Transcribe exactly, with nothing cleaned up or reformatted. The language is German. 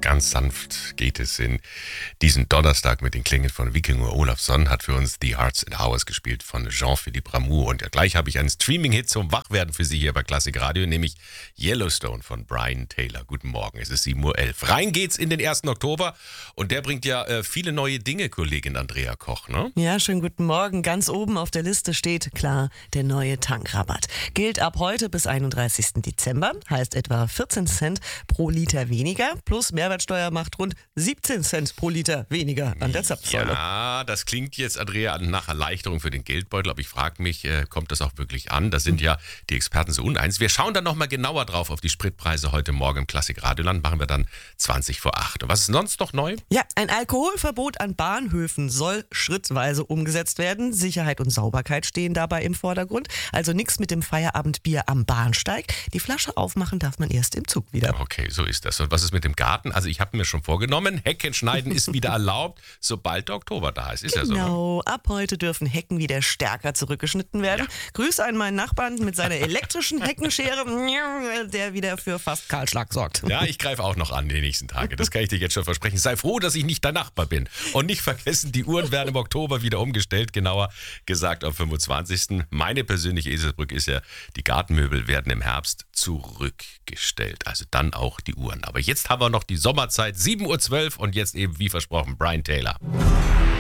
Ganz sanft geht es in diesen Donnerstag mit den Klängen von Wikinger Olafsson, hat für uns The Hearts and Hours gespielt von Jean-Philippe Rameau. Und gleich habe ich einen Streaming-Hit zum Wachwerden für Sie hier bei Klassik Radio, nämlich Yellowstone von Brian Taylor. Guten Morgen, es ist sieben Uhr elf. Rein geht's in den ersten Oktober und der bringt ja äh, viele neue Dinge, Kollegin Andrea Koch, ne? Ja, schönen guten Morgen. Ganz oben auf der Liste steht, klar, der neue Tankrabatt. Gilt ab heute bis einunddreißigsten Dezember, heißt etwa vierzehn Cent pro Liter weniger, plus Mehrwertsteuer macht rund siebzehn Cent pro Liter weniger an der Zapfsäule. Ja, das klingt jetzt, Andrea, nach Erleichterung für den Geldbeutel, aber ich frage mich, äh, kommt das auch wirklich an? Da sind ja die Experten so uneins. Wir schauen dann nochmal genauer drauf auf die Spritpreise heute Morgen im Klassik Radioland, machen wir dann zwanzig vor acht. Und was ist sonst noch neu? Ja, ein Alkoholverbot an Bahnhöfen soll schrittweise umgesetzt werden. Sicherheit und Sauberkeit stehen dabei im Vordergrund. Also nichts mit dem Feierabendbier am Bahnsteig. Die Flasche aufmachen darf man erst im Zug wieder. Okay, so ist das. Und was ist mit dem Garten? Also ich habe mir schon vorgenommen, Hecken schneiden ist wieder erlaubt, sobald der Oktober da ist. Ist genau, ja so. Ne? Genau, ab heute dürfen Hecken wieder stärker zurückgeschnitten werden. Ja. Grüße an meinen Nachbarn mit seiner elektrischen Heckenschere, der wieder für fast Kahlschlag sorgt. Ja, ich greife auch noch an die nächsten Tage. Das kann ich dir jetzt schon versprechen. Sei froh, dass ich nicht dein Nachbar bin. Und nicht vergessen, die Uhren werden im Oktober wieder umgestellt, genauer gesagt am fünfundzwanzigsten Meine persönliche Eselsbrücke ist ja, die Gartenmöbel werden im Herbst zurückgestellt. Also dann auch die Uhren. Aber jetzt haben wir noch die Sommerzeit, sieben Uhr zwölf und jetzt eben wie versprochen Brian Taylor.